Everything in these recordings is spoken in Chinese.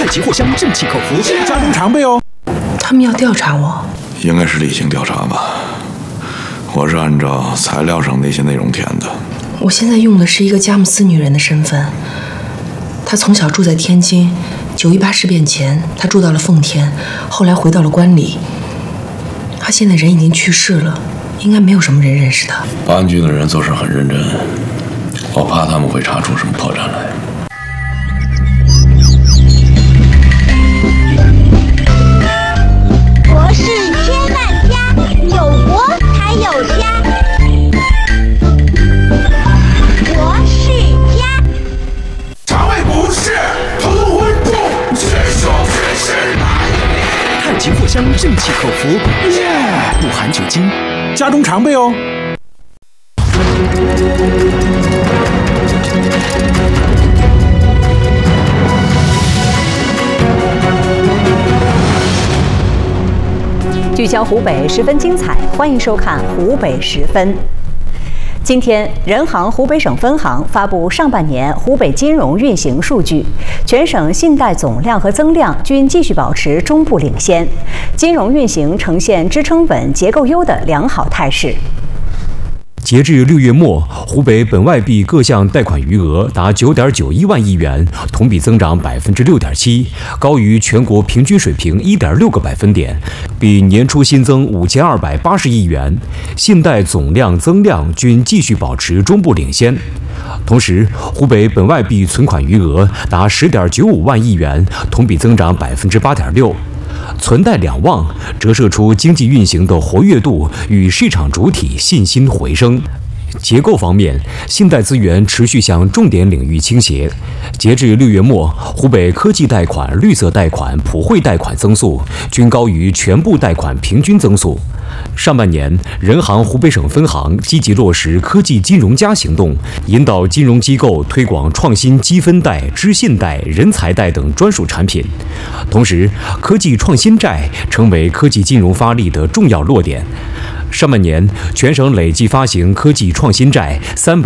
太极藿香正气口服，家中常备哦。 他们要调查我， 应该是例行调查吧？我是按照材料上那些内容填的。 我现在用的是一个佳木斯女人的身份。她从小住在天津，9·18事变前，她住到了奉天，后来回到了关里。她现在人已经去世了，应该没有什么人认识她。 保安局的人做事很认真，我怕他们会查出什么破绽来。 国事千万家，有国才有家。国事家， 肠胃不适，头痛昏痛，全身全身太极藿香正气口服，不含酒精，家中常备哦。 聚焦湖北，十分精彩，欢迎收看《湖北十分》。今天，人行湖北省分行发布上半年湖北金融运行数据，全省信贷总量和增量均继续保持中部领先，金融运行呈现支撑稳、结构优的良好态势。 截至6月末，湖北本外币各项贷款余额达9.91万亿元，同比增长6.7%，高于全国平均水平1.6个百分点，比年初新增5280亿元。信贷总量、增量均继续保持中部领先。同时，湖北本外币存款余额达10.95万亿元，同比增长8.6%。存贷两旺，折射出经济运行的活跃度与市场主体信心回升。结构方面，信贷资源持续向重点领域倾斜。截至6月末，湖北科技贷款、绿色贷款、普惠贷款增速均高于全部贷款平均增速。上半年，人行湖北省分行积极落实科技金融+行动，引导金融机构推广创新积分贷、知信贷、人才贷等专属产品。同时，科技创新债成为科技金融发力的重要落点。上半年，全省累计发行科技创新债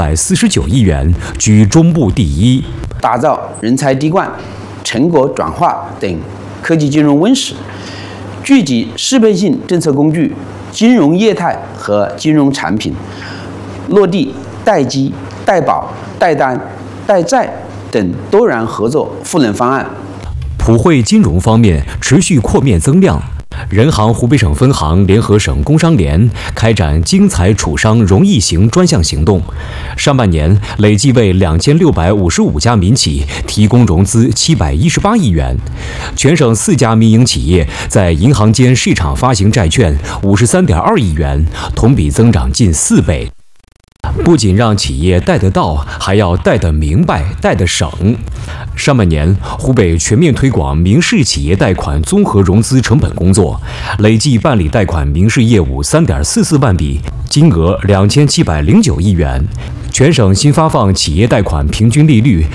349亿元，居中部第一。 打造人才滴灌、成果转化等科技金融温室，聚集适配性政策工具、金融业态和金融产品，落地代基、代保、代单、代债等多元合作赋能方案。 普惠金融方面持续扩面增量。人行湖北省分行联合省工商联开展精彩楚商容易行专项行动，上半年累计为2655家民企提供融资718亿元，全省4家民营企业在银行间市场发行债券53.2亿元，同比增长近4倍。不仅让企业贷得到，还要贷得明白、贷得省。上半年，湖北全面推广民事企业贷款综合融资成本工作，累计办理贷款民事业务3.44万笔，金额2709亿元。全省新发放企业贷款平均利率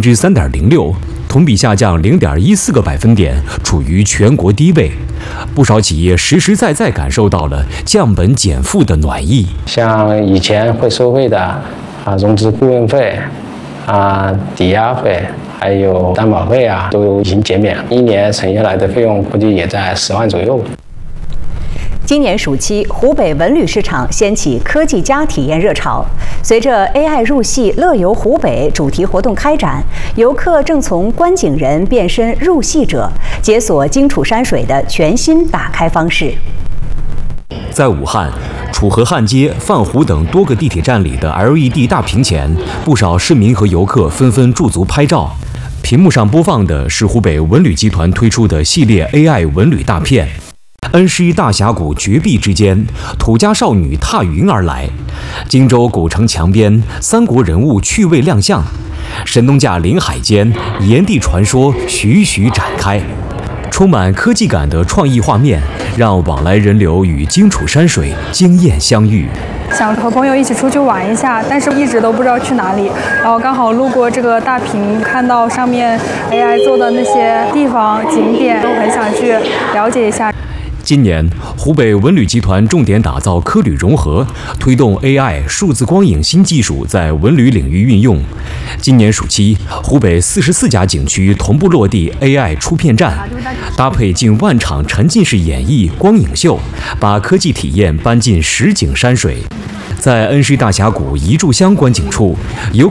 3.06%，同比下降0.14个百分点，处于全国低位。不少企业实实在在感受到了降本减负的暖意。 像以前会收费的融资顾问费抵押费，还有担保费都已经减免，一年省下来的费用估计也在10万左右。 今年暑期，湖北文旅市场掀起科技体验热潮。随着 AI 入戏、乐游湖北主题活动开展，游客正从观景人变身入戏者，解锁荆楚山水的全新打开方式。 在武汉、楚河汉街、泛湖等多个地铁站里的 LED 大屏前，不少市民和游客纷纷驻足拍照。屏幕上播放的是湖北文旅集团推出的系列 AI 文旅大片。恩施大峡谷绝壁之间，土家少女踏云而来；荆州古城墙边，三国人物趣味亮相；神农架临海间，炎帝传说徐徐展开。充满科技感的创意画面，让往来人流与荆楚山水惊艳相遇。 想和朋友一起出去玩一下，但是一直都不知道去哪里。然后刚好路过这个大屏，看到上面 AI 做的那些地方景点，都很想去了解一下。 今年，湖北文旅集团重点打造科旅融合，推动 AI 数字光影新技术在文旅领域运用。今年暑期，湖北44家景区同步落地 AI 出片站，搭配近万场沉浸式演绎光影秀，把科技体验搬进实景山水。在恩施大峡谷一炷香观景处，游客